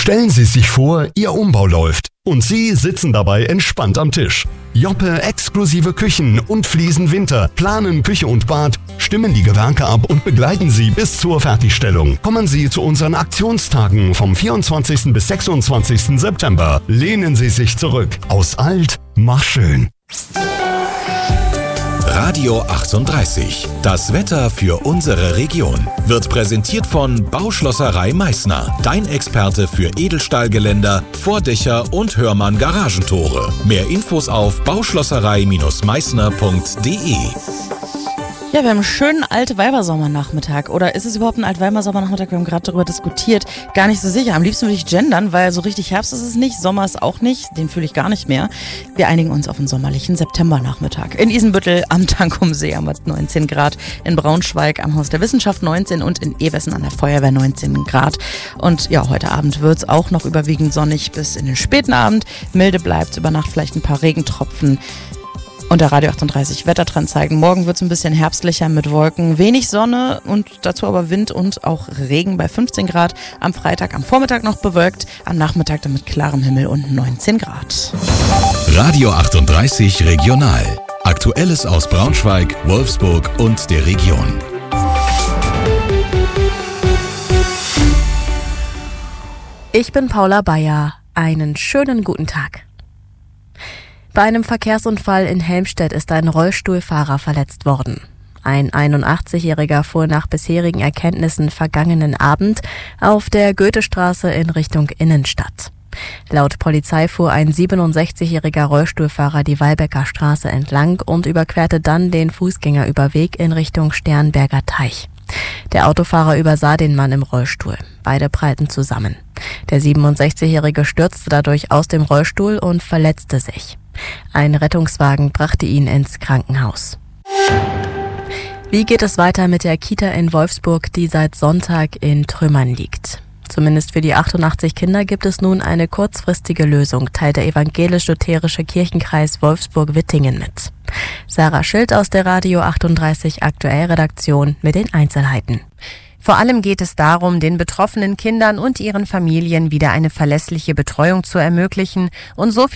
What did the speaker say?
Stellen Sie sich vor, Ihr Umbau läuft und Sie sitzen dabei entspannt am Tisch. Joppe exklusive Küchen und Fliesen Winter planen Küche und Bad, stimmen die Gewerke ab und begleiten Sie bis zur Fertigstellung. Kommen Sie zu unseren Aktionstagen vom 24. bis 26. September. Lehnen Sie sich zurück. Aus alt, mach schön. Radio 38. Das Wetter für unsere Region wird präsentiert von Bauschlosserei Meißner. Dein Experte für Edelstahlgeländer, Vordächer und Hörmann Garagentore. Mehr Infos auf bauschlosserei-meißner.de. Ja, wir haben einen schönen Altweibersommernachmittag. Oder ist es überhaupt ein Altweibersommernachmittag? Wir haben gerade darüber diskutiert. Gar nicht so sicher. Am liebsten würde ich gendern, weil so richtig Herbst ist es nicht, Sommer ist auch nicht. Den fühle ich gar nicht mehr. Wir einigen uns auf einen sommerlichen Septembernachmittag. In Isenbüttel am Tankumsee haben wir 19 Grad. In Braunschweig am Haus der Wissenschaft 19 und in Ebessen an der Feuerwehr 19 Grad. Und ja, heute Abend wird es auch noch überwiegend sonnig bis in den späten Abend. Milde bleibt, über Nacht vielleicht ein paar Regentropfen. Und der Radio 38 Wettertrend zeigen. Morgen wird es ein bisschen herbstlicher mit Wolken, wenig Sonne und dazu aber Wind und auch Regen bei 15 Grad. Am Freitag am Vormittag noch bewölkt, am Nachmittag dann mit klarem Himmel und 19 Grad. Radio 38 Regional. Aktuelles aus Braunschweig, Wolfsburg und der Region. Ich bin Paula Bayer. Einen schönen guten Tag. Bei einem Verkehrsunfall in Helmstedt ist ein Rollstuhlfahrer verletzt worden. Ein 81-Jähriger fuhr nach bisherigen Erkenntnissen vergangenen Abend auf der Goethestraße in Richtung Innenstadt. Laut Polizei fuhr ein 67-jähriger Rollstuhlfahrer die Weilbecker Straße entlang und überquerte dann den Fußgängerüberweg in Richtung Sternberger Teich. Der Autofahrer übersah den Mann im Rollstuhl. Beide prallten zusammen. Der 67-Jährige stürzte dadurch aus dem Rollstuhl und verletzte sich. Ein Rettungswagen brachte ihn ins Krankenhaus. Wie geht es weiter mit der Kita in Wolfsburg, die seit Sonntag in Trümmern liegt? Zumindest für die 88 Kinder gibt es nun eine kurzfristige Lösung, teilt der evangelisch-lutherische Kirchenkreis Wolfsburg-Wittingen mit. Sarah Schild aus der Radio 38 Aktuell-Redaktion mit den Einzelheiten. Vor allem geht es darum, den betroffenen Kindern und ihren Familien wieder eine verlässliche Betreuung zu ermöglichen und so